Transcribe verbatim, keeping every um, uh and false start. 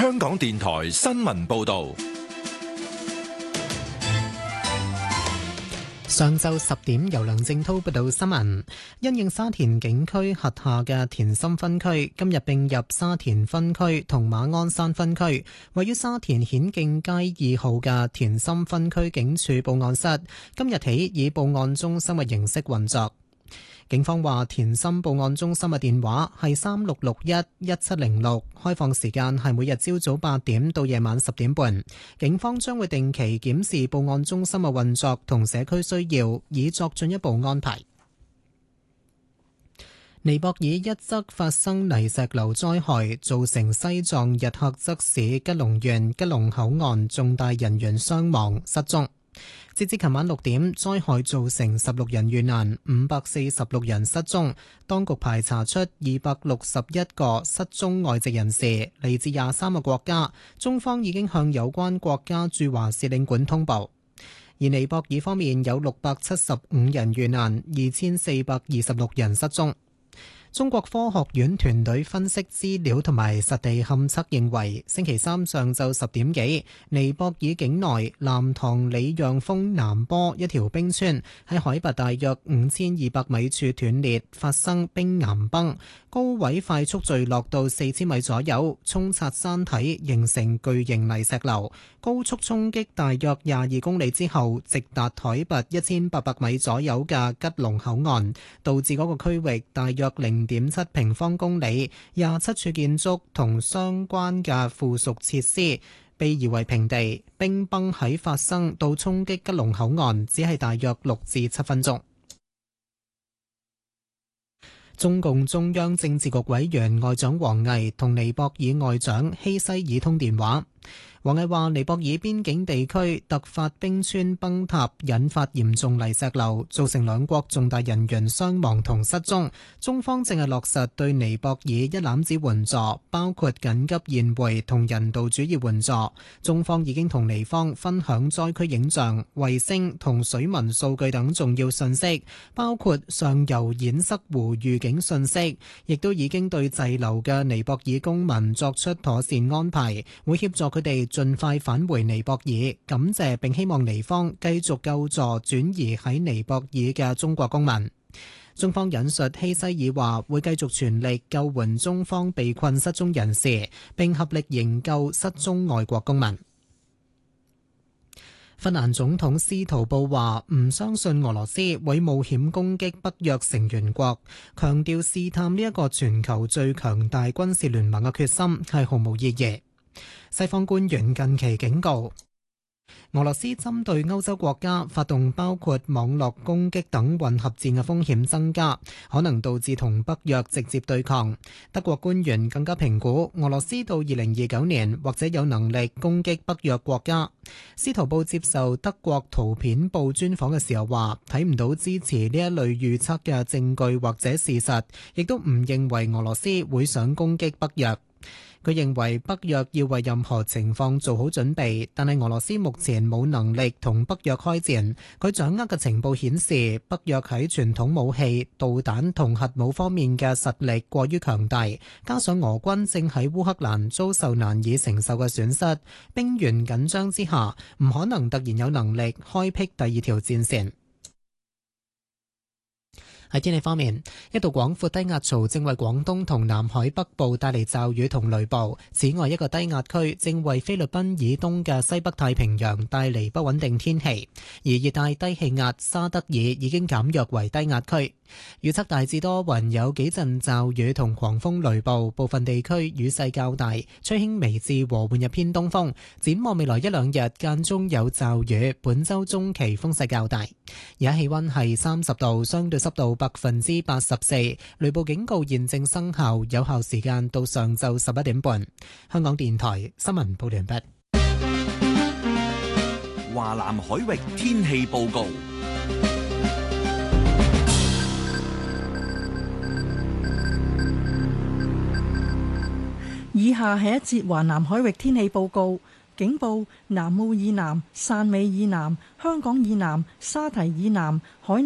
香港電台新聞報道。 上晝十點，由梁正滔報道新聞。因應沙田警區轄下嘅田心分區今日並入沙田分區同馬鞍山分區，位於沙田顯徑街二號嘅田心分區警署報案室今日起以報案中心嘅形式運作。警方話，田心報案中心嘅電話係三六六一一七零六，開放時間係每日朝早八點到夜晚十點半。警方將會定期檢視報案中心嘅運作同社區需要，以作進一步安排。尼泊爾一則發生泥石流災害，造成西藏日喀則市吉隆縣吉隆口岸重大人員傷亡失蹤。截至琴晚六點，災害造成十六人遇難，五百四十六人失蹤。當局排查出二百六十一個失蹤外籍人士，嚟自廿三個國家。中方已經向有關國家駐華使領館通報。而尼泊爾方面有六百七十五人遇難，二千四百二十六人失蹤。中國科學院團隊分析資料同埋實地勘測認為，星期三上晝十點幾，尼泊爾境內南塘里讓峰南坡一條冰川喺海拔大約五千二百米處斷裂，發生冰岩崩，高位快速墜落到四千米左右，沖刷山體形成巨型泥石流，高速衝擊大約廿二公里之後，直達海拔一千八百米左右嘅吉隆口岸，導致嗰個區域大約零點七平方公里，廿七處建築同相關嘅附屬設施被夷為平地。冰崩喺發生到衝擊吉隆口岸只係大約六至七分鐘。中共中央政治局委員外長王毅同尼泊爾外長希西爾通電話。王毅話，尼泊爾邊境地區突發冰川崩塌，引發嚴重泥石流，造成兩國重大人員傷亡同失蹤。中方正係落實對尼泊爾一攬子援助，包括緊急援回同人道主義援助。中方已經同尼方分享災區影像、衛星同水文數據等重要信息，包括上游堰塞湖預警信息，亦都已經對滯留嘅尼泊爾公民作出妥善安排，會協助佢哋盡快返回尼泊爾，感謝並希望尼方繼續救助轉移喺尼泊爾嘅中國公民。中方引述希西爾話，會繼續全力救援中方被困失蹤人士，並合力營救失蹤外國公民。芬蘭總統斯圖布話唔相信俄羅斯會冒險攻擊北約成員國，強調試探呢一個全球最強大軍事聯盟嘅決心係毫無意義。西方官員近期警告，俄羅斯針對歐洲國家發動包括網絡攻擊等混合戰嘅風險增加，可能導致同北約直接對抗。德國官員更加評估，俄羅斯到二零二九年或者有能力攻擊北約國家。司徒布接受德國圖片報專訪嘅時候話，睇唔到支持呢一類預測嘅證據或者事實，亦都唔認為俄羅斯會想攻擊北約。佢認為北約要為任何情況做好準備，但係俄羅斯目前冇能力同北約開戰。佢掌握嘅情報顯示，北約喺傳統武器、導彈同核武方面嘅實力過於強大，加上俄軍正喺烏克蘭遭受難以承受嘅損失，兵源緊張之下，唔可能突然有能力開闢第二條戰線。喺天氣方面，一道廣闊低壓槽正為廣東同南海北部帶嚟驟雨同雷暴。此外，一個低壓區正為菲律賓以東嘅西北太平洋帶嚟不穩定天氣。而熱帶低氣壓沙德爾已經減弱為低壓區。預測大致多雲，有幾陣驟雨同狂風雷暴，部分地區雨勢較大，吹輕微至和緩日偏東風。展望未來一兩日間中有驟雨，本週中期風勢較大。而家氣溫係三十度，相對濕度百分之八十四，雷暴警告現正生效，有效時間到上晝十一點半。香港電台新聞報道完畢。 華南海域天氣報告。 以下係一節華南海域天氣報告。警報：南澳以南、汕尾以南、香港以南、沙堤以南、海